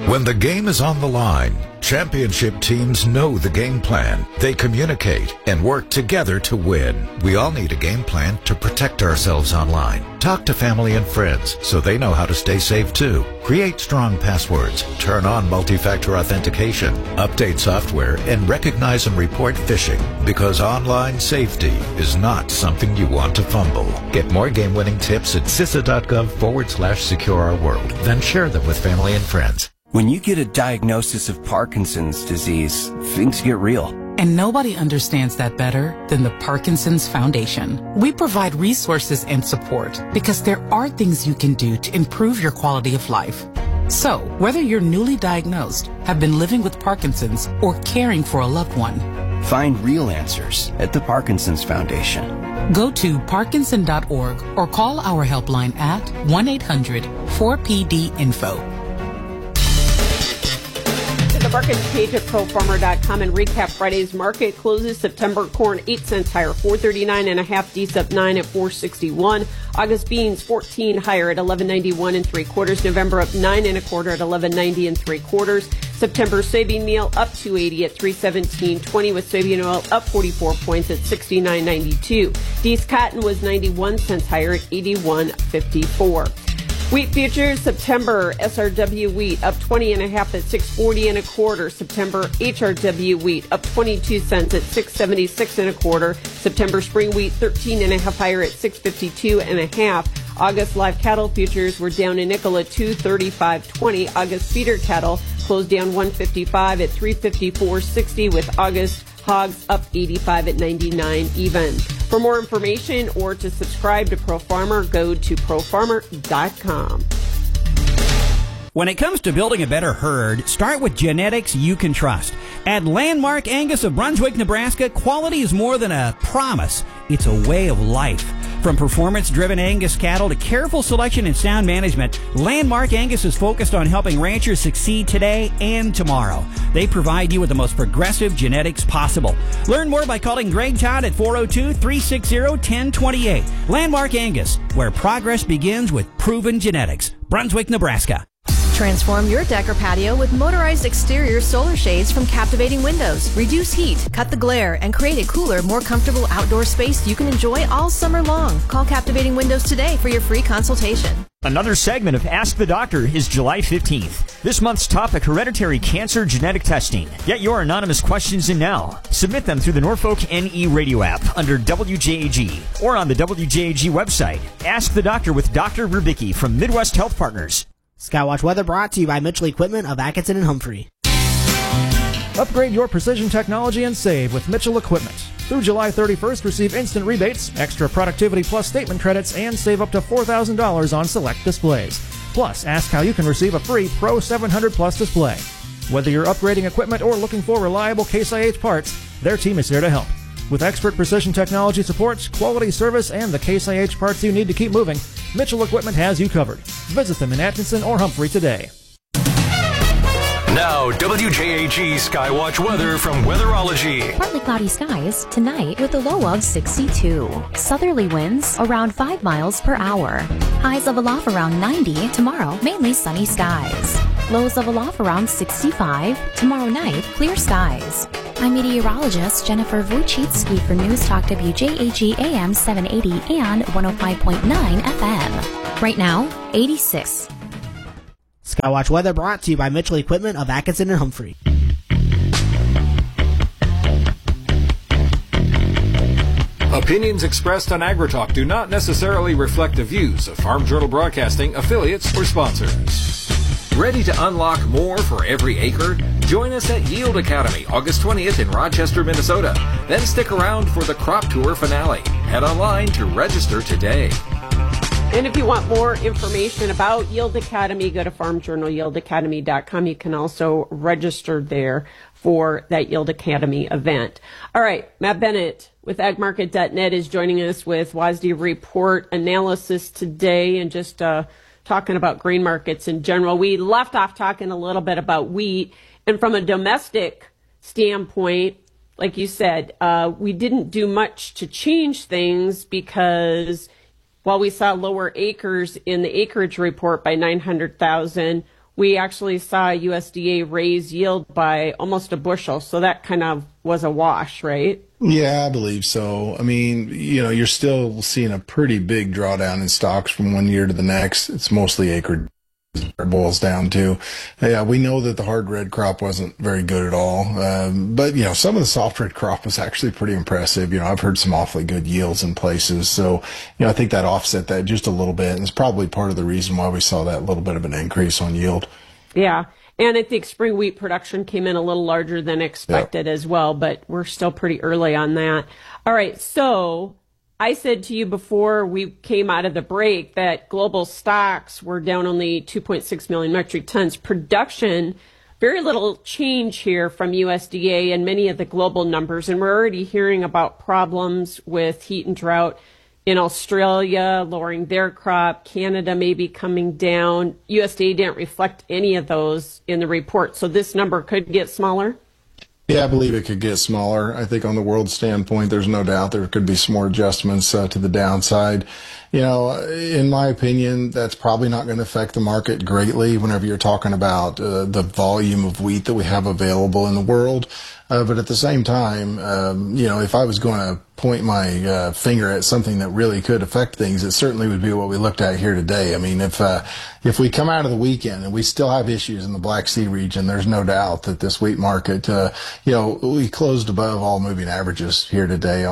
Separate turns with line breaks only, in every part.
When the game is on the line, championship teams know the game plan. They communicate and work together to win. We all need a game plan to protect ourselves online. Talk to family and friends so they know how to stay safe too. Create strong passwords, turn on multi-factor authentication, update software, and recognize and report phishing, because online safety is not something you want to fumble. Get more game-winning tips at CISA.gov/secure-our-world. Then share them with family and friends.
When you get a diagnosis of Parkinson's disease, things get real.
And nobody understands that better than the Parkinson's Foundation. We provide resources and support because there are things you can do to improve your quality of life. So, whether you're newly diagnosed, have been living with Parkinson's, or caring for a loved one,
find real answers at the Parkinson's Foundation.
Go to parkinson.org or call our helpline at 1-800-4PD-INFO.
The markets page at profarmer.com and recap Friday's market closes. September corn 8 cents higher, 439.5. D's up 9 at 461. August beans 14 higher at 11.91 3/4. November up 9 1/4 at 11.90 3/4. September soybean meal up 2.80 at 317.20, with soybean oil up 44 points at 69.92. D's cotton was 91 cents higher at 81.54. Wheat futures, September SRW wheat up 20.5 at 640 1/4. September HRW wheat up 22 cents at 676 1/4. September spring wheat 13.5 higher at 652 1/2. August live cattle futures were down a nickel at 235.20. August feeder cattle closed down 155 at 354.60, with August hogs up 85 at 99 even. For more information or to subscribe to Pro Farmer, go to profarmer.com.
When it comes to building a better herd, start with genetics you can trust. At Landmark Angus of Brunswick, Nebraska, quality is more than a promise. It's a way of life. From performance-driven Angus cattle to careful selection and sound management, Landmark Angus is focused on helping ranchers succeed today and tomorrow. They provide you with the most progressive genetics possible. Learn more by calling Greg Todd at 402-360-1028. Landmark Angus, where progress begins with proven genetics. Brunswick, Nebraska.
Transform your deck or patio with motorized exterior solar shades from Captivating Windows. Reduce heat, cut the glare, and create a cooler, more comfortable outdoor space you can enjoy all summer long. Call Captivating Windows today for your free consultation.
Another segment of Ask the Doctor is July 15th. This month's topic, hereditary cancer genetic testing. Get your anonymous questions in now. Submit them through the Norfolk NE radio app under WJAG or on the WJAG website. Ask the Doctor with Dr. Rubicki from Midwest Health Partners.
Skywatch Weather brought to you by Mitchell Equipment of Atkinson and Humphrey.
Upgrade your precision technology and save with Mitchell Equipment. Through July 31st, receive instant rebates, extra Productivity Plus statement credits, and save up to $4,000 on select displays. Plus, ask how you can receive a free Pro 700 Plus display. Whether you're upgrading equipment or looking for reliable Case IH parts, their team is here to help. With expert precision technology support, quality service, and the Case IH parts you need to keep moving, Mitchell Equipment has you covered. Visit them in Atkinson or Humphrey today.
Now, WJAG Skywatch weather from Weatherology.
Partly cloudy skies tonight with a low of 62. Southerly winds around 5 miles per hour. Highs of aloft around 90. Tomorrow, mainly sunny skies. Lows of aloft around 65. Tomorrow night, clear skies. I'm meteorologist Jennifer Wojcicki for News Talk WJAG AM 780 and 105.9 FM. Right now, 86.
Skywatch Weather brought to you by Mitchell Equipment of Atkinson and Humphrey.
Opinions expressed on AgriTalk do not necessarily reflect the views of Farm Journal Broadcasting, affiliates, or sponsors. Ready to unlock more for every acre? Join us at Yield Academy, August 20th in Rochester, Minnesota. Then stick around for the Crop Tour finale. Head online to register today.
And if you want more information about Yield Academy, go to farmjournalyieldacademy.com. You can also register there for that Yield Academy event. All right, Matt Bennett with agmarket.net is joining us with WASDE report analysis today, and just talking about grain markets in general. We left off talking a little bit about wheat, and from a domestic standpoint, like you said, we didn't do much to change things because while we saw lower acres in the acreage report by 900,000, we actually saw USDA raise yield by almost a bushel. So that kind of was a wash, right?
Yeah, I believe so. I mean, you're still seeing a pretty big drawdown in stocks from one year to the next. It's mostly acreage. It boils down to, yeah, we know that the hard red crop wasn't very good at all. But some of the soft red crop was actually pretty impressive. I've heard some awfully good yields in places. So, I think that offset that just a little bit. And it's probably part of the reason why we saw that little bit of an increase on yield.
Yeah. And I think spring wheat production came in a little larger than expected as well, but we're still pretty early on that. All right. So I said to you before we came out of the break that global stocks were down only 2.6 million metric tons. Production, very little change here from USDA and many of the global numbers. And we're already hearing about problems with heat and drought in Australia, lowering their crop. Canada may be coming down. USDA didn't reflect any of those in the report. So this number could get smaller?
Yeah, I believe it could get smaller. I think on the world standpoint, there's no doubt there could be some more adjustments to the downside. In my opinion, that's probably not going to affect the market greatly whenever you're talking about the volume of wheat that we have available in the world. But at the same time, if I was going to point my finger at something that really could affect things, it certainly would be what we looked at here today. I mean, if we come out of the weekend and we still have issues in the Black Sea region, there's no doubt that this wheat market, we closed above all moving averages here today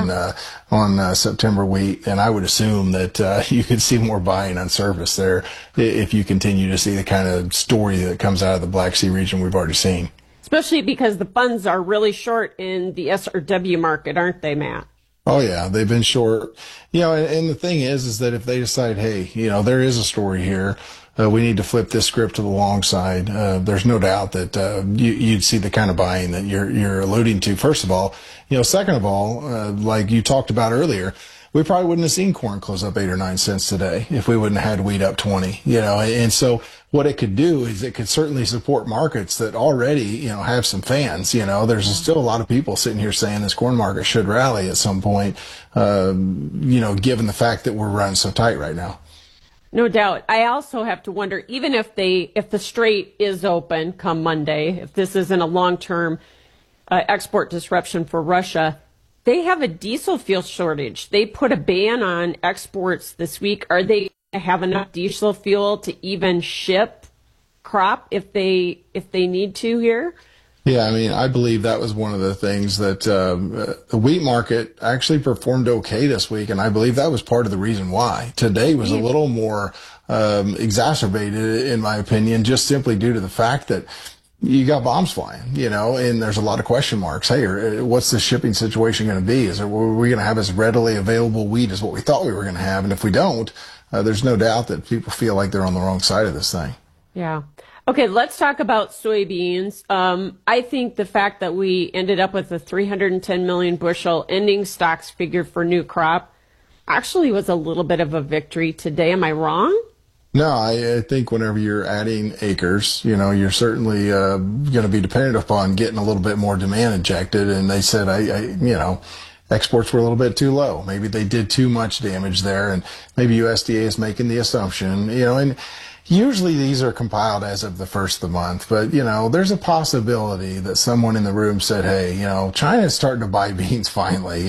on September wheat, and I would assume that you could see more buying on surface there if you continue to see the kind of story that comes out of the Black Sea region we've already seen.
Especially because the funds are really short in the SRW market, aren't they, Matt?
Oh, yeah, they've been short. And the thing is that if they decide, hey, there is a story here, we need to flip this script to the long side, there's no doubt that you'd see the kind of buying that you're alluding to, first of all. Second of all, like you talked about earlier, we probably wouldn't have seen corn close up 8 or 9 cents today if we wouldn't have had wheat up 20, and so what it could do is it could certainly support markets that already, have some fans, there's still a lot of people sitting here saying this corn market should rally at some point, given the fact that we're running so tight right now.
No doubt. I also have to wonder, even if the strait is open come Monday, if this isn't a long-term export disruption for Russia, they have a diesel fuel shortage. They put a ban on exports this week. Are they going to have enough diesel fuel to even ship crop if they need to here?
Yeah, I mean, I believe that was one of the things that the wheat market actually performed okay this week, and I believe that was part of the reason why. Today was a little more exacerbated, in my opinion, just simply due to the fact that you got bombs flying, and there's a lot of question marks. Hey, what's the shipping situation going to be? Are we going to have as readily available wheat as what we thought we were going to have? And if we don't, there's no doubt that people feel like they're on the wrong side of this thing.
Yeah. Okay, let's talk about soybeans. I think the fact that we ended up with a 310 million bushel ending stocks figure for new crop actually was a little bit of a victory today. Am I wrong?
No, I think whenever you're adding acres, you're certainly going to be dependent upon getting a little bit more demand injected. And they said, exports were a little bit too low. Maybe they did too much damage there, and maybe USDA is making the assumption, and usually these are compiled as of the first of the month, but, there's a possibility that someone in the room said, hey, China's starting to buy beans finally,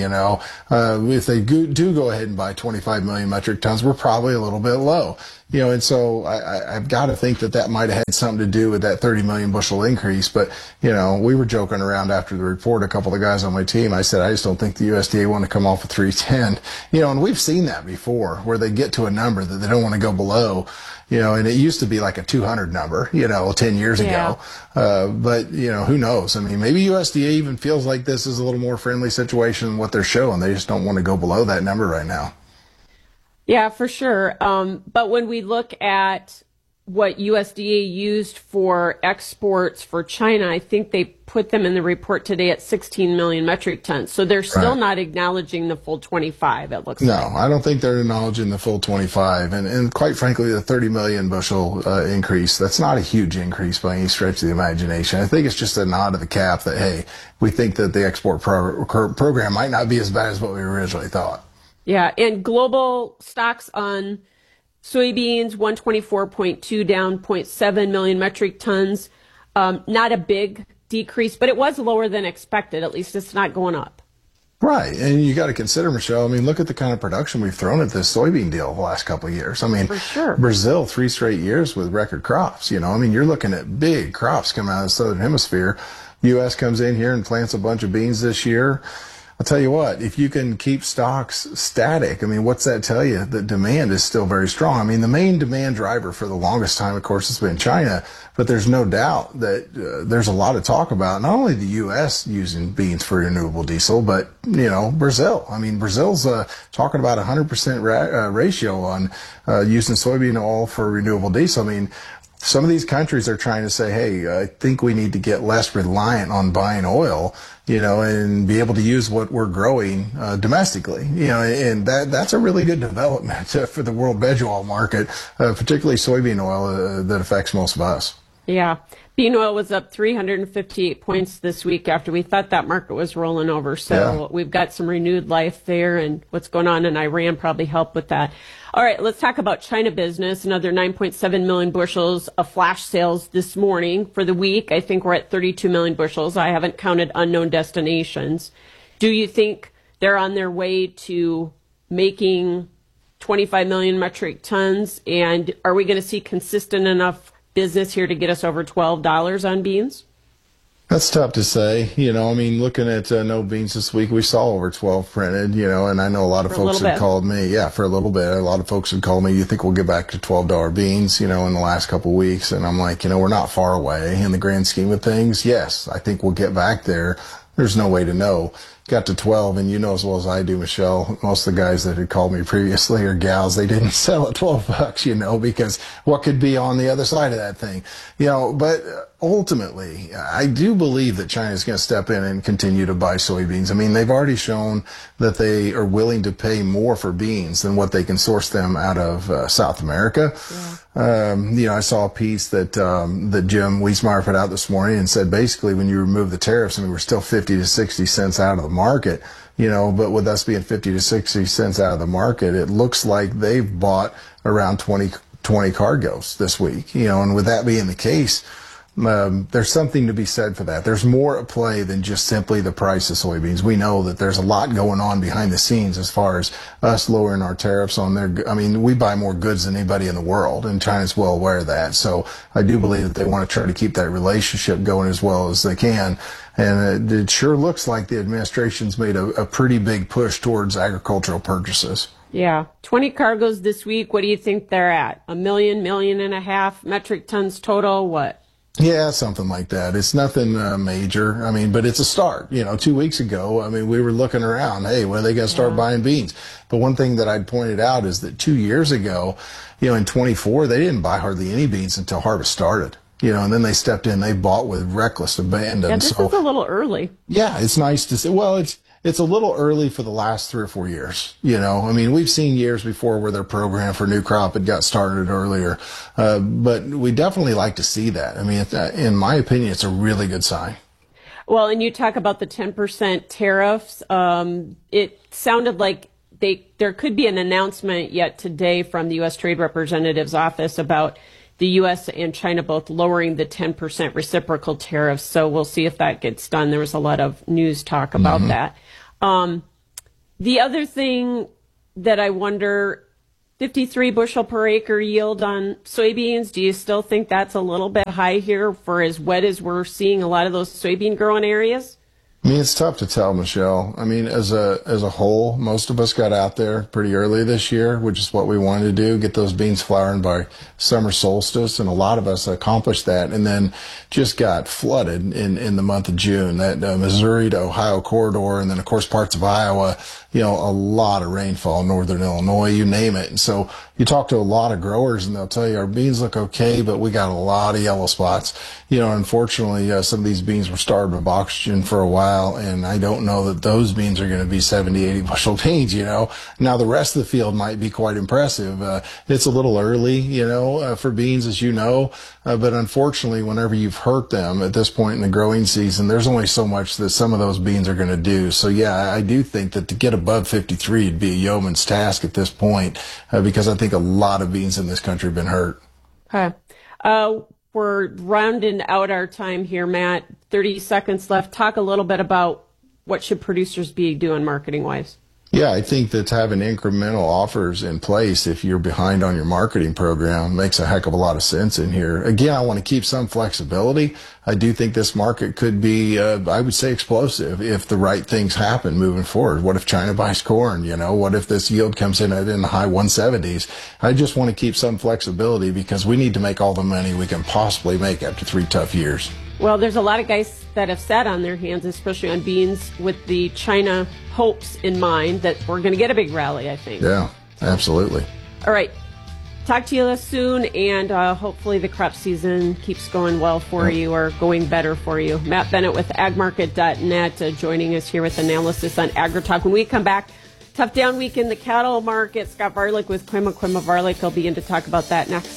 if they do go ahead and buy 25 million metric tons, we're probably a little bit low. And so I've got to think that might have had something to do with that 30 million bushel increase. But, we were joking around after the report, a couple of the guys on my team. I said, I just don't think the USDA want to come off with 310. And we've seen that before where they get to a number that they don't want to go below. And it used to be like a 200 number, 10 years ago. But, who knows? I mean, maybe USDA even feels like this is a little more friendly situation than what they're showing. They just don't want to go below that number right now.
Yeah, for sure. But when we look at what USDA used for exports for China, I think they put them in the report today at 16 million metric tons. So they're still not acknowledging the full 25, it looks like.
No, I don't think they're acknowledging the full 25. And quite frankly, the 30 million bushel increase, that's not a huge increase by any stretch of the imagination. I think it's just a nod to the cap that, hey, we think that the export program might not be as bad as what we originally thought.
Yeah, and global stocks on Soybeans, 124.2, down 0.7 million metric tons. Not a big decrease, but it was lower than expected. At least it's not going up.
Right. And you got to consider, Michelle, I mean, look at the kind of production we've thrown at this soybean deal the last couple of years. I mean,
for sure.
Brazil, 3 straight years with record crops. You know, I mean, you're looking at big crops coming out of the southern hemisphere. U.S. comes in here and plants a bunch of beans this year. I'll tell you what, if you can keep stocks static, I mean, what's that tell you? The demand is still very strong. I mean, the main demand driver for the longest time, of course, has been China, but there's no doubt that there's a lot of talk about not only the U.S. using beans for renewable diesel, but, you know, Brazil. I mean, Brazil's talking about 100% ratio on using soybean oil for renewable diesel. I mean, some of these countries are trying to say, hey, I think we need to get less reliant on buying oil, you know, and be able to use what we're growing domestically, you know, and that's a really good development for the world veg oil market, particularly soybean oil that affects most of us.
Yeah. Bean oil was up 358 points this week after we thought that market was rolling over. So we've got some renewed life there, and what's going on in Iran probably helped with that. All right, let's talk about China business. Another 9.7 million bushels of flash sales this morning. For the week, I think we're at 32 million bushels. I haven't counted unknown destinations. Do you think they're on their way to making 25 million metric tons? And are we going to see consistent enough business here to get us over $12 on beans?
That's tough to say. You know, I mean, looking at no beans this week, we saw over 12 printed, you know, and I know a lot of folks have called me, for a little bit. A lot of folks have called me, you think we'll get back to $12 beans, you know, in the last couple of weeks? And I'm like, you know, we're not far away in the grand scheme of things. Yes, I think we'll get back there. There's no way to know. Got to 12, and you know as well as I do, Michelle, most of the guys that had called me previously, or gals, they didn't sell at $12, you know, because what could be on the other side of that thing, you know. But ultimately, I do believe that China is going to step in and continue to buy soybeans. I mean, they've already shown that they are willing to pay more for beans than what they can source them out of South America. Yeah. You know, I saw a piece that that Jim Wiesmeyer put out this morning and said basically when you remove the tariffs, I mean, we're still 50 to 60 cents out of the market, you know, but with us being 50 to 60 cents out of the market, it looks like they've bought around 20 cargoes this week, you know, and with that being the case, there's something to be said for that. There's more at play than just simply the price of soybeans. We know that there's a lot going on behind the scenes as far as us lowering our tariffs on their, I mean, we buy more goods than anybody in the world, and China's well aware of that. So I do believe that they want to try to keep that relationship going as well as they can. And it sure looks like the administration's made a pretty big push towards agricultural purchases.
Yeah. 20 cargoes this week. What do you think they're at? 1 million, 1.5 million metric tons total? What?
Yeah, something like that. It's nothing major. I mean, but it's a start. You know, 2 weeks ago, I mean, we were looking around, hey, when are they going to start buying beans? But one thing that I'd pointed out is that 2 years ago, you know, in 24, they didn't buy hardly any beans until harvest started. You know, and then they stepped in, they bought with reckless abandon.
Yeah, this is a little early.
Yeah, it's nice to see. Well, it's a little early for the last 3 or 4 years. You know, I mean, we've seen years before where their program for new crop had got started earlier. But we definitely like to see that. I mean, in my opinion, it's a really good sign.
Well, and you talk about the 10% tariffs. It sounded like there could be an announcement yet today from the U.S. Trade Representative's office about the U.S. and China both lowering the 10% reciprocal tariffs. So we'll see if that gets done. There was a lot of news talk about that. The other thing that I wonder, 53 bushel per acre yield on soybeans. Do you still think that's a little bit high here for as wet as we're seeing a lot of those soybean growing areas?
I mean, it's tough to tell, Michelle. I mean, as a whole, most of us got out there pretty early this year, which is what we wanted to do, get those beans flowering by summer solstice, and a lot of us accomplished that, and then just got flooded in the month of June. That Missouri to Ohio corridor, and then, of course, parts of Iowa, you know, a lot of rainfall, northern Illinois, you name it. And so you talk to a lot of growers, and they'll tell you our beans look okay, but we got a lot of yellow spots. You know, unfortunately, some of these beans were starved of oxygen for a while, and I don't know that those beans are going to be 70, 80 bushel beans, you know. Now, the rest of the field might be quite impressive. It's a little early, you know, for beans, as you know, but unfortunately, whenever you've hurt them at this point in the growing season, there's only so much that some of those beans are going to do. So, yeah, I do think that to get a above 53 would be a yeoman's task at this point, because I think a lot of beans in this country have been hurt.
Okay. We're rounding out our time here, Matt. 30 seconds left. Talk a little bit about what should producers be doing marketing-wise.
Yeah, I think that having incremental offers in place if you're behind on your marketing program makes a heck of a lot of sense in here. Again, I want to keep some flexibility. I do think this market could be, I would say, explosive if the right things happen moving forward. What if China buys corn? What if this yield comes in the high 170s? I just want to keep some flexibility because we need to make all the money we can possibly make after 3 tough years.
Well, there's a lot of guys that have sat on their hands, especially on beans, with the China hopes in mind that we're going to get a big rally, I think.
Yeah, absolutely.
All right. Talk to you soon, and hopefully the crop season keeps going well for you or going better for you. Matt Bennett with agmarket.net joining us here with analysis on AgriTalk. When we come back, tough down week in the cattle market. Scott Varlick with Quima Varlick will be in to talk about that next.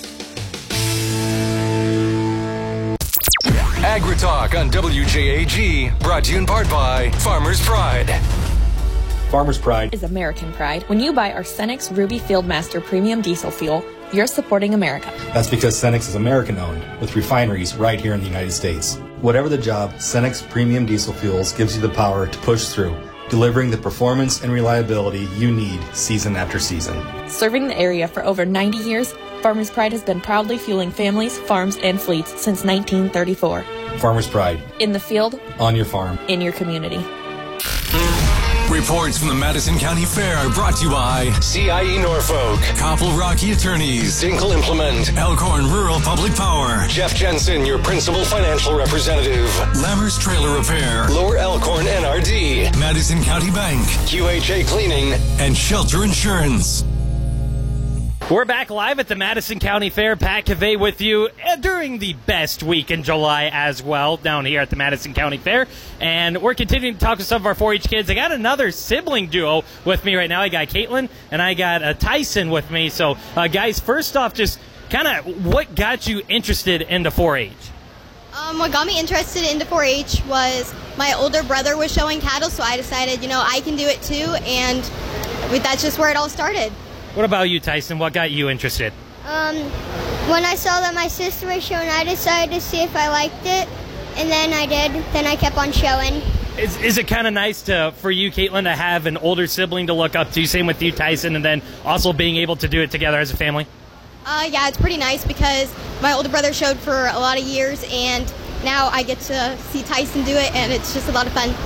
AgriTalk on WJAG, brought to you in part by Farmers Pride.
Farmers Pride is American pride. When you buy our Cenex Ruby Fieldmaster Premium Diesel Fuel, you're supporting America.
That's because Cenex is American-owned, with refineries right here in the United States. Whatever the job, Cenex Premium Diesel Fuels gives you the power to push through, delivering the performance and reliability you need season after season.
Serving the area for over 90 years, Farmers Pride has been proudly fueling families, farms, and fleets since 1934.
Farmers Pride.
In the field.
On your farm.
In your community.
Reports from the Madison County Fair are brought to you by CIE Norfolk, Copple Rocky Attorneys, Dinkle Implement, Elkhorn Rural Public Power, Jeff Jensen, your principal financial representative, Lammers Trailer Repair, Lower Elkhorn NRD, Madison County Bank, QHA Cleaning, and Shelter Insurance.
We're back live at the Madison County Fair. Pat Cavey with you during the best week in July as well down here at the Madison County Fair. And we're continuing to talk to some of our 4-H kids. I got another sibling duo with me right now. I got Caitlin and I got Tyson with me. So, guys, first off, just kind of what got you interested into 4-H?
What got me interested into 4-H was my older brother was showing cattle, so I decided, I can do it too. And that's just where it all started.
What about you, Tyson? What got you interested?
When I saw that my sister was showing, I decided to see if I liked it, and then I did. Then I kept on showing.
Is it kind of nice for you, Caitlin, to have an older sibling to look up to? Same with you, Tyson, and then also being able to do it together as a family?
Yeah, it's pretty nice because my older brother showed for a lot of years, and now I get to see Tyson do it, and it's just a lot of fun.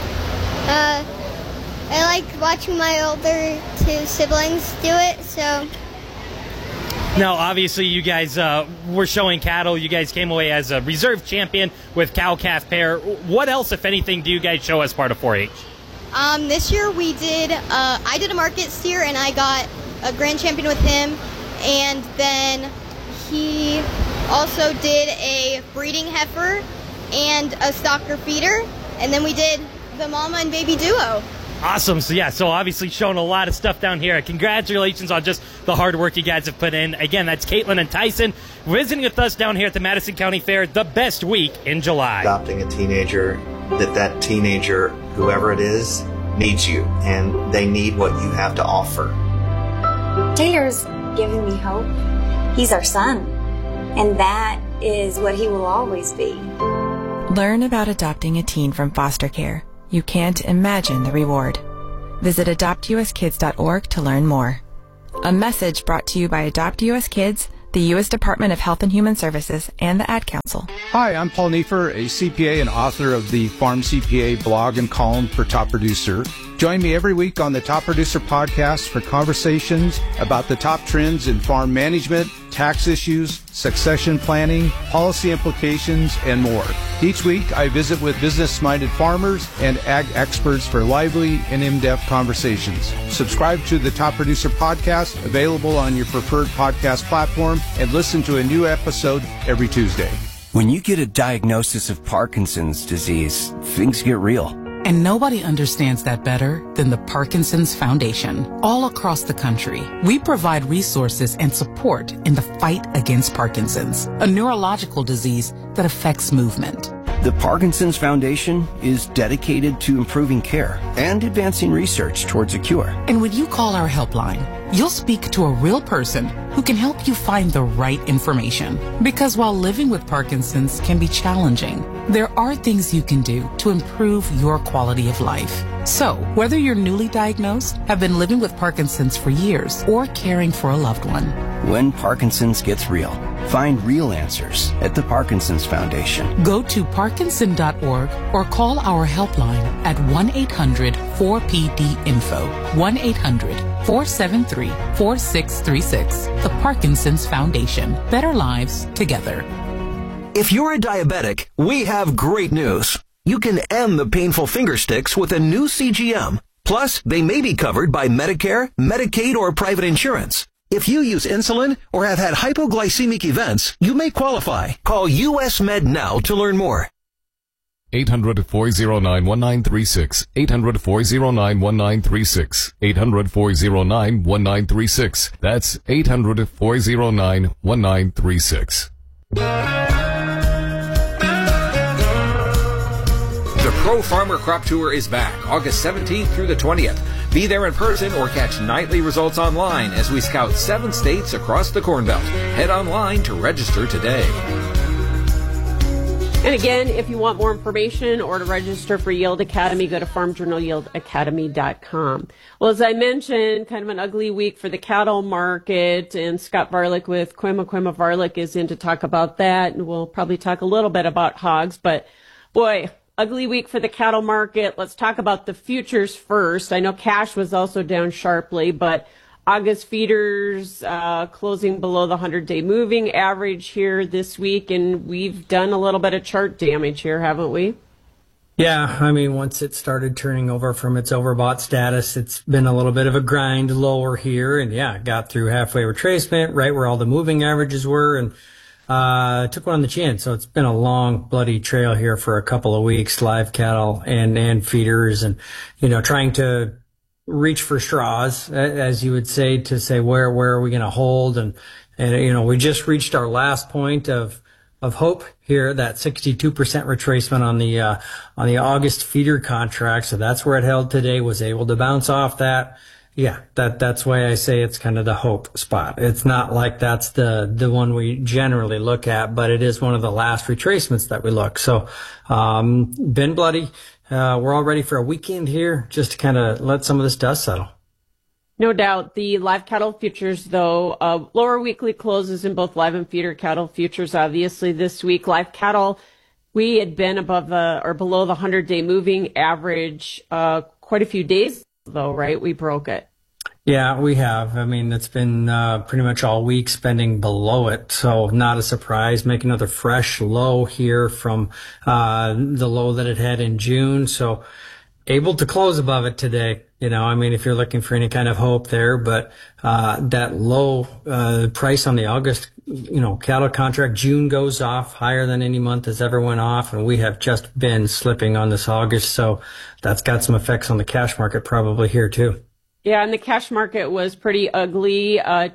I like watching my older 2 siblings do it, so.
Now, obviously, you guys were showing cattle. You guys came away as a reserve champion with cow-calf pair. What else, if anything, do you guys show as part of 4-H?
This year we did, I did a market steer, and I got a grand champion with him. And then he also did a breeding heifer and a stocker feeder. And then we did the mama and baby duo.
Awesome. So obviously showing a lot of stuff down here. Congratulations on just the hard work you guys have put in. Again, that's Caitlin and Tyson visiting with us down here at the Madison County Fair, the best week in July.
Adopting a teenager, that teenager, whoever it is, needs you, and they need what you have to offer.
Taylor's giving me hope. He's our son, and that is what he will always be.
Learn about adopting a teen from foster care. You can't imagine the reward. Visit adoptuskids.org to learn more. A message brought to you by Adopt US Kids, the U.S. Department of Health and Human Services, and the Ad Council.
Hi, I'm Paul Neiffer, a CPA and author of the Farm CPA blog and column for Top Producer. Join me every week on the Top Producer podcast for conversations about the top trends in farm management, tax issues, succession planning, policy implications, and more. Each week, I visit with business-minded farmers and ag experts for lively and in-depth conversations. Subscribe to the Top Producer podcast, available on your preferred podcast platform, and listen to a new episode every Tuesday.
When you get a diagnosis of Parkinson's disease, things get real.
And nobody understands that better than the Parkinson's Foundation. All across the country, we provide resources and support in the fight against Parkinson's, a neurological disease that affects movement.
The Parkinson's Foundation is dedicated to improving care and advancing research towards a cure.
And when you call our helpline, you'll speak to a real person who can help you find the right information. Because while living with Parkinson's can be challenging, there are things you can do to improve your quality of life. So, whether you're newly diagnosed, have been living with Parkinson's for years, or caring for a loved one,
when Parkinson's gets real, find real answers at the Parkinson's Foundation.
Go to parkinson.org or call our helpline at 1-800-4PD-INFO, 1-800-473-4636. The Parkinson's Foundation. Better lives together.
If you're a diabetic, we have great news. You can end the painful finger sticks with a new CGM. Plus, they may be covered by Medicare, Medicaid, or private insurance. If you use insulin or have had hypoglycemic events, you may qualify. Call US Med now to learn more.
800-409-1936. 800-409-1936. 800-409-1936. That's 800-409-1936.
The Pro Farmer Crop Tour is back August 17th through the 20th. Be there in person or catch nightly results online as we scout 7 states across the Corn Belt. Head online to register today.
And again, if you want more information or to register for Yield Academy, go to farmjournalyieldacademy.com. Well, as I mentioned, kind of an ugly week for the cattle market, and Scott Varlick with Quema Varlick is in to talk about that, and we'll probably talk a little bit about hogs, but boy, ugly week for the cattle market. Let's talk about the futures first. I know cash was also down sharply, but August feeders closing below the 100-day moving average here this week, and we've done a little bit of chart damage here, haven't we?
Yeah, I mean, once it started turning over from its overbought status, it's been a little bit of a grind lower here, and yeah, got through halfway retracement, right where all the moving averages were, and took one on the chin. So it's been a long, bloody trail here for a couple of weeks, live cattle and feeders, and, trying to reach for straws, as you would say, to say, where are we going to hold? And, we just reached our last point of hope here, that 62% retracement on the August feeder contract. So that's where it held today, was able to bounce off that. Yeah, that's why I say it's kind of the hope spot. It's not like that's the one we generally look at, but it is one of the last retracements that we look. So, been bloody. We're all ready for a weekend here, just to kind of let some of this dust settle.
No doubt. The live cattle futures, though, lower weekly closes in both live and feeder cattle futures, obviously, this week. Live cattle, we had been above or below the 100-day moving average quite a few days, though, right? We broke it.
Yeah, we have. I mean, it's been pretty much all week spending below it, so not a surprise. Make another fresh low here from the low that it had in June, so able to close above it today. If you're looking for any kind of hope there, but that low price on the August, cattle contract, June goes off higher than any month has ever went off, and we have just been slipping on this August, so that's got some effects on the cash market probably here too.
Yeah, and the cash market was pretty ugly.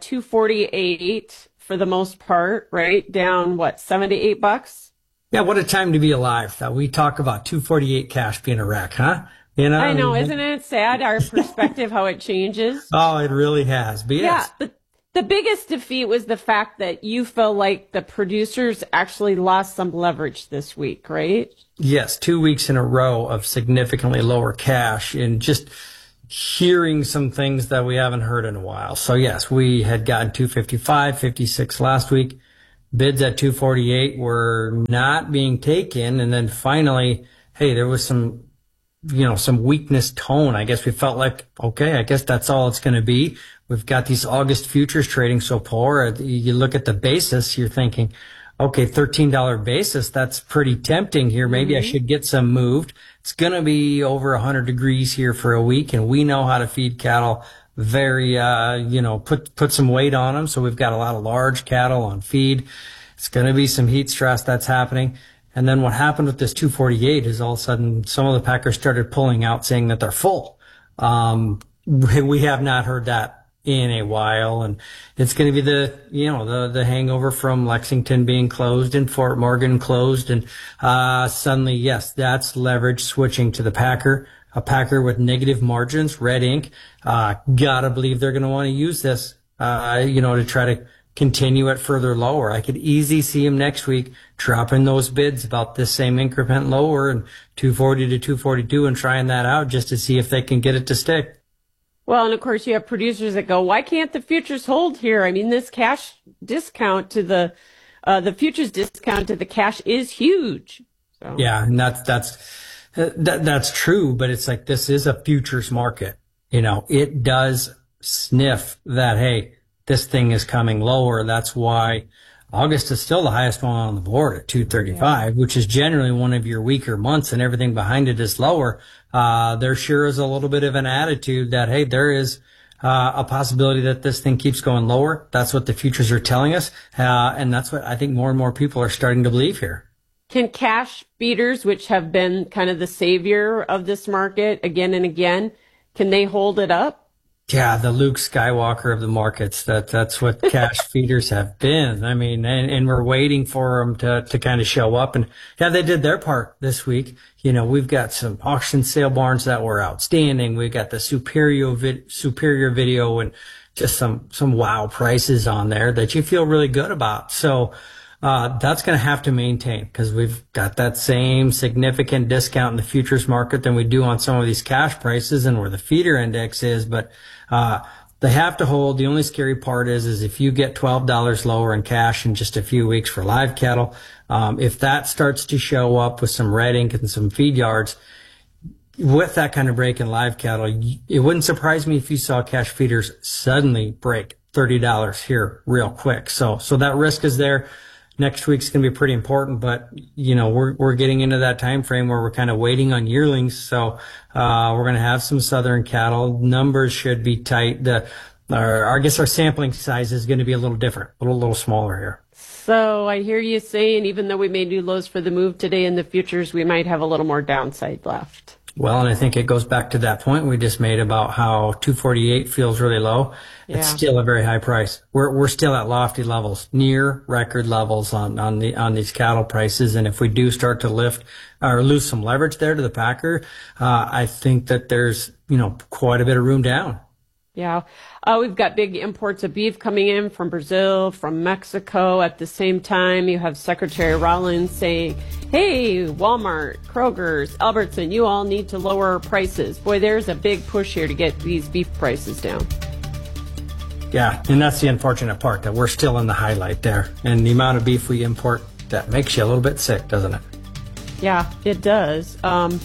248 for the most part, right? Down, $7 to $8?
Yeah, what a time to be alive. That we talk about 248 cash being a wreck, huh?
I know, isn't it sad, our perspective, how it changes?
Oh, it really has. But yes.
Yeah, the biggest defeat was the fact that you felt like the producers actually lost some leverage this week, right?
Yes, 2 weeks in a row of significantly lower cash, and just hearing some things that we haven't heard in a while. So yes, we had gotten 255, 56 last week. Bids at 248 were not being taken. And then finally, hey, there was some weakness tone. I guess we felt like, okay, I guess that's all it's going to be. We've got these August futures trading so poor. You look at the basis, you're thinking, okay, $13 basis, that's pretty tempting here. Maybe I should get some moved. It's going to be over 100 degrees here for a week, and we know how to feed cattle very, put some weight on them. So we've got a lot of large cattle on feed. It's going to be some heat stress that's happening. And then what happened with this 248 is all of a sudden some of the packers started pulling out saying that they're full. We have not heard that in a while. And it's going to be the hangover from Lexington being closed and Fort Morgan closed. And, suddenly, yes, that's leverage switching to the Packer, a Packer with negative margins, red ink. Gotta believe they're going to want to use this, to try to continue it further lower. I could easily see him next week dropping those bids about this same increment lower and 240 to 242 and trying that out just to see if they can get it to stick.
Well, and of course you have producers that go, why can't the futures hold here? I mean, this cash discount to the futures discount to the cash is huge. So.
Yeah, and that's true, but it's like, this is a futures market. It does sniff that, hey, this thing is coming lower. That's why August is still the highest one on the board at 235, which is generally one of your weaker months, and everything behind it is lower. There sure is a little bit of an attitude that, hey, there is a possibility that this thing keeps going lower. That's what the futures are telling us. And that's what I think more and more people are starting to believe here.
Can cash feeders, which have been kind of the savior of this market again and again, can they hold it up?
Yeah, the Luke Skywalker of the markets. That's what cash feeders have been. I mean, and we're waiting for them to kind of show up. And yeah, they did their part this week. We've got some auction sale barns that were outstanding. We got the superior video and just some wow prices on there that you feel really good about. So, that's going to have to maintain, because we've got that same significant discount in the futures market than we do on some of these cash prices and where the feeder index is. But, they have to hold. The only scary part is if you get $12 lower in cash in just a few weeks for live cattle, if that starts to show up with some red ink and some feed yards, with that kind of break in live cattle, it wouldn't surprise me if you saw cash feeders suddenly break $30 here real quick. So that risk is there. Next week's going to be pretty important, but we're getting into that time frame where we're kind of waiting on yearlings. So we're going to have some southern cattle. Numbers should be tight. I guess our sampling size is going to be a little different, a little smaller here.
So I hear you saying, even though we made new lows for the move today in the futures, we might have a little more downside left.
Well, and I think it goes back to that point we just made about how 248 feels really low. Yeah. It's still a very high price. We're still at lofty levels, near record levels on these cattle prices. And if we do start to lift or lose some leverage there to the Packer, I think that there's, quite a bit of room down.
Yeah. We've got big imports of beef coming in from Brazil, from Mexico. At the same time, you have Secretary Rollins saying, hey, Walmart, Kroger's, Albertson, you all need to lower prices. Boy, there's a big push here to get these beef prices down.
Yeah, and that's the unfortunate part, that we're still in the highlight there. And the amount of beef we import, that makes you a little bit sick, doesn't it?
Yeah, it does.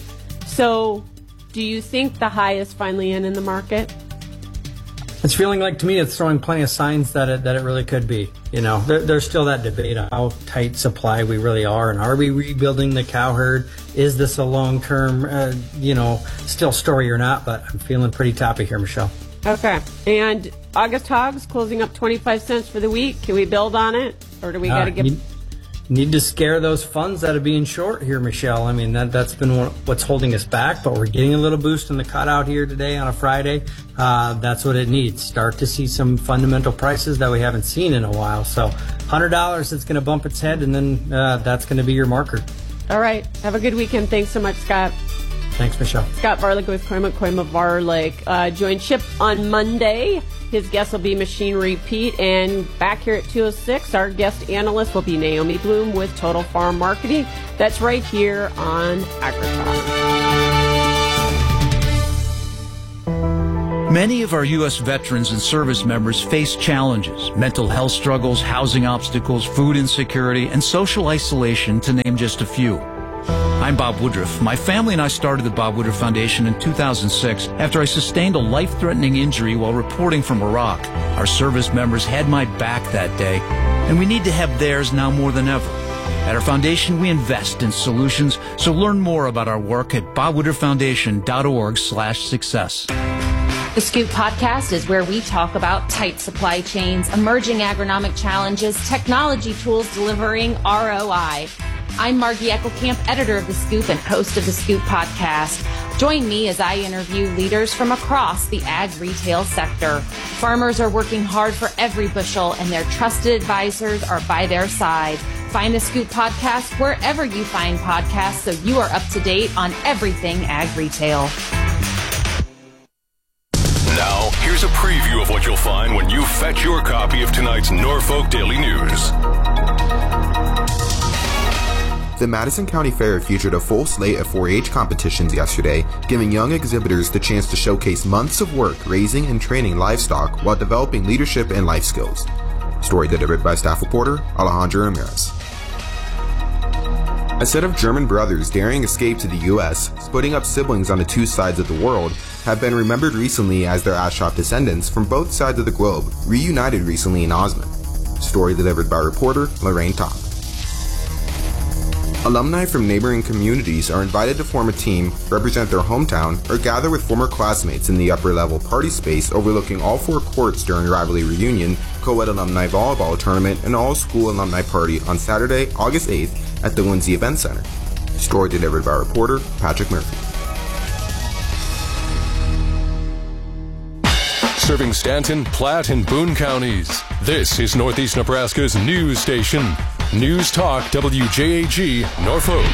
So do you think the high is finally in the market?
It's feeling like, to me, it's throwing plenty of signs that it really could be. There's still that debate on how tight supply we really are, and are we rebuilding the cow herd? Is this a long-term, still story or not? But I'm feeling pretty toppy here, Michelle.
Okay. And August hogs closing up 25 cents for the week. Can we build on it, or do we got to get?
Need to scare those funds that are being short here, Michelle. I mean, that's been what's holding us back, but we're getting a little boost in the cutout here today on a Friday. That's what it needs. Start to see some fundamental prices that we haven't seen in a while. So $100 is going to bump its head, and then that's going to be your marker.
All right. Have a good weekend. Thanks so much, Scott.
Thanks, Michelle.
Scott Varlick with Koima Varlick. Join Chip on Monday. His guest will be Machinery Pete. And back here at 2:06, our guest analyst will be Naomi Bloom with Total Farm Marketing. That's right here on AgriTalk.
Many of our U.S. veterans and service members face challenges, mental health struggles, housing obstacles, food insecurity, and social isolation, to name just a few. I'm Bob Woodruff. My family and I started the Bob Woodruff Foundation in 2006 after I sustained a life-threatening injury while reporting from Iraq. Our service members had my back that day, and we need to have theirs now more than ever. At our foundation, we invest in solutions, so learn more about our work at bobwoodrufffoundation.org/success.
The Scoop Podcast is where we talk about tight supply chains, emerging agronomic challenges, technology tools delivering ROI. I'm Margie Eckelkamp, editor of The Scoop and host of The Scoop Podcast. Join me as I interview leaders from across the ag retail sector. Farmers are working hard for every bushel, and their trusted advisors are by their side. Find the Scoop Podcast wherever you find podcasts so you are up to date on everything ag retail.
Now, here's a preview of what you'll find when you fetch your copy of tonight's Norfolk Daily News.
The Madison County Fair featured a full slate of 4-H competitions yesterday, giving young exhibitors the chance to showcase months of work raising and training livestock while developing leadership and life skills. Story delivered by staff reporter Alejandro Ramirez. A set of German brothers daring escape to the U.S., splitting up siblings on the two sides of the world, have been remembered recently as their Ashoff descendants from both sides of the globe, reunited recently in Osman. Story delivered by reporter Lorraine Top. Alumni from neighboring communities are invited to form a team, represent their hometown, or gather with former classmates in the upper-level party space overlooking all four courts during Rivalry Reunion, co-ed alumni volleyball tournament, and all-school alumni party on Saturday, August 8th at the Lindsay Event Center. Story delivered by reporter Patrick Murphy.
Serving Stanton, Platte, and Boone counties. This is Northeast Nebraska's news station. News Talk WJAG, Norfolk.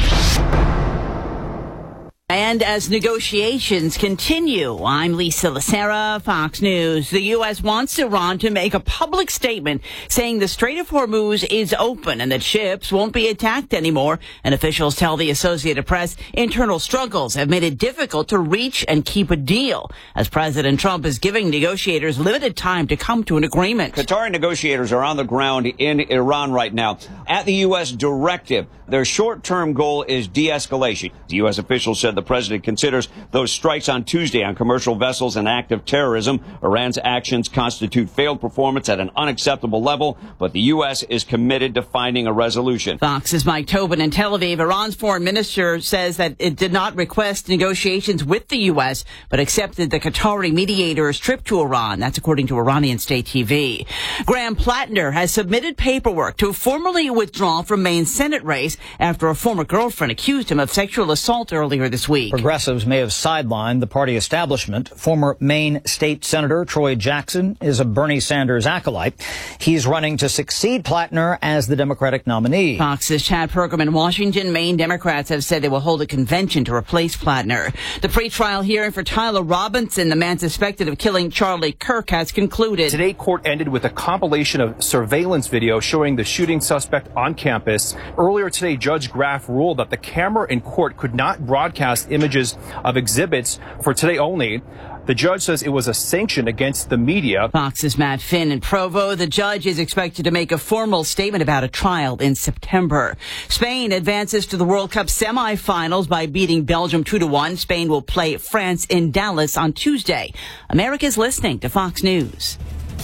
And as negotiations continue, I'm Lisa Lacera, Fox News. The U.S. wants Iran to make a public statement saying the Strait of Hormuz is open and that ships won't be attacked anymore. And officials tell the Associated Press internal struggles have made it difficult to reach and keep a deal, as President Trump is giving negotiators limited time to come to an agreement.
Qatari negotiators are on the ground in Iran right now. At the U.S. directive, their short-term goal is de-escalation. The U.S. officials said the president considers those strikes on Tuesday on commercial vessels an act of terrorism. Iran's actions constitute failed performance at an unacceptable level, but the U.S. is committed to finding a resolution.
Fox's Mike Tobin in Tel Aviv. Iran's foreign minister says that it did not request negotiations with the U.S., but accepted the Qatari mediator's trip to Iran. That's according to Iranian state TV. Graham Plattner has submitted paperwork to formally withdraw from Maine's Senate race after a former girlfriend accused him of sexual assault earlier this week.
Progressives may have sidelined the party establishment. Former Maine State Senator Troy Jackson is a Bernie Sanders acolyte. He's running to succeed Plattner as the Democratic nominee.
Fox's Chad Perkam in Washington. Maine Democrats have said they will hold a convention to replace Plattner. The pretrial hearing for Tyler Robinson, the man suspected of killing Charlie Kirk, has concluded.
Today, court ended with a compilation of surveillance video showing the shooting suspect on campus. Earlier today, Judge Graff ruled that the camera in court could not broadcast images of exhibits for today only. The judge says it was a sanction against the media.
Fox's Matt Finn in Provo. The judge is expected to make a formal statement about a trial in September. Spain advances to the World Cup semifinals by beating Belgium 2-1. Spain will play France in Dallas on Tuesday. America's listening to Fox News.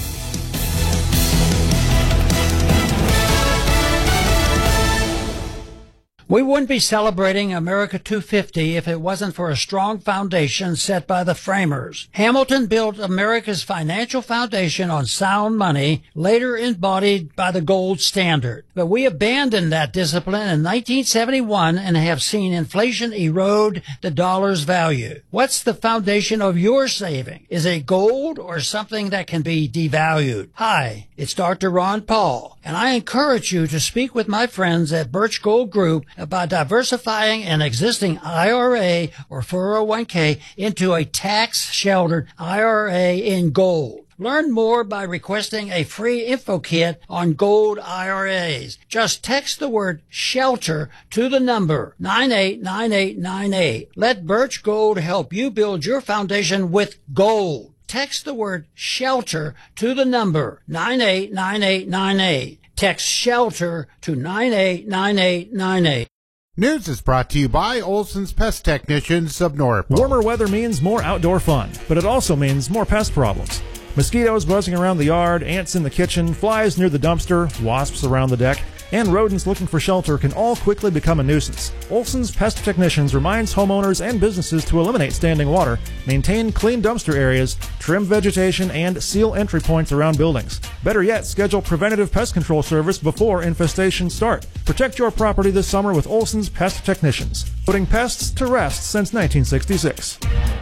We wouldn't be celebrating America 250 if it wasn't for a strong foundation set by the framers. Hamilton built America's financial foundation on sound money, later embodied by the gold standard. But we abandoned that discipline in 1971 and have seen inflation erode the dollar's value. What's the foundation of your saving? Is it gold or something that can be devalued? Hi, it's Dr. Ron Paul, and I encourage you to speak with my friends at Birch Gold Group about diversifying an existing IRA or 401k into a tax-sheltered IRA in gold. Learn more by requesting a free info kit on gold IRAs. Just text the word SHELTER to the number 989898. Let Birch Gold help you build your foundation with gold. Text the word SHELTER to the number 989898. Text SHELTER to 989898.
News is brought to you by Olson's Pest Technicians of Norfolk.
Warmer weather means more outdoor fun, but it also means more pest problems. Mosquitoes buzzing around the yard, ants in the kitchen, flies near the dumpster, wasps around the deck, and rodents looking for shelter can all quickly become a nuisance. Olson's Pest Technicians reminds homeowners and businesses to eliminate standing water, maintain clean dumpster areas, trim vegetation, and seal entry points around buildings. Better yet, schedule preventative pest control service before infestations start. Protect your property this summer with Olson's Pest Technicians. putting pests to rest since 1966.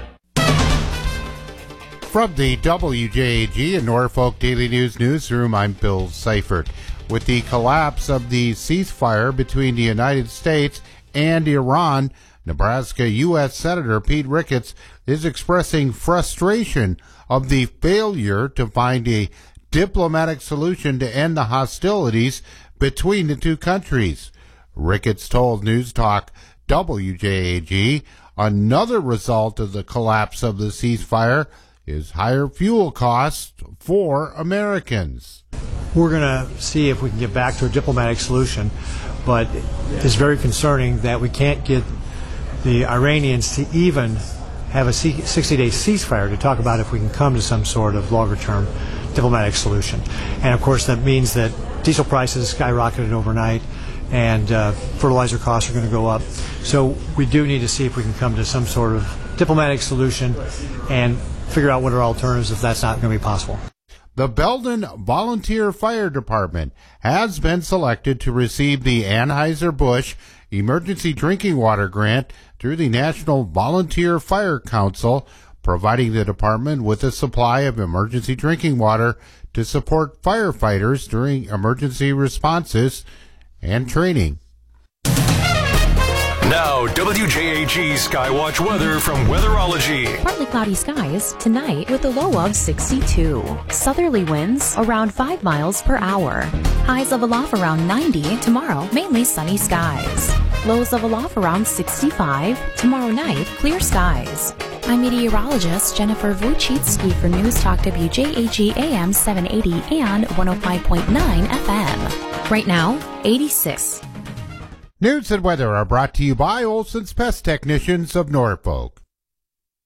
From the WJAG and Norfolk Daily News newsroom, I'm Bill Seifert. With the collapse of the ceasefire between the United States and Iran, Nebraska U.S. Senator Pete Ricketts is expressing frustration of the failure to find a diplomatic solution to end the hostilities between the two countries. Ricketts told News Talk WJAG another result of the collapse of the ceasefire is higher fuel costs for Americans.
We're going to see if we can get back to a diplomatic solution, but it's very concerning that we can't get the Iranians to even have a 60-day ceasefire to talk about if we can come to some sort of longer-term diplomatic solution. And, of course, that means that diesel prices skyrocketed overnight and fertilizer costs are going to go up. So we do need to see if we can come to some sort of diplomatic solution and figure out what are alternatives if that's not going to be possible.
The Belden Volunteer Fire Department has been selected to receive the Anheuser-Busch Emergency Drinking Water Grant through the National Volunteer Fire Council, providing the department with a supply of emergency drinking water to support firefighters during emergency responses and training.
Now, WJAG Skywatch weather from Weatherology.
Partly cloudy skies tonight with a low of 62. Southerly winds around 5 miles per hour. Highs level off around 90 tomorrow, mainly sunny skies. Lows level off around 65. Tomorrow night, clear skies. I'm meteorologist Jennifer Wojcicki for News Talk WJAG AM 780 and 105.9 FM. Right now, 86.
News and weather are brought to you by Olson's Pest Technicians of Norfolk.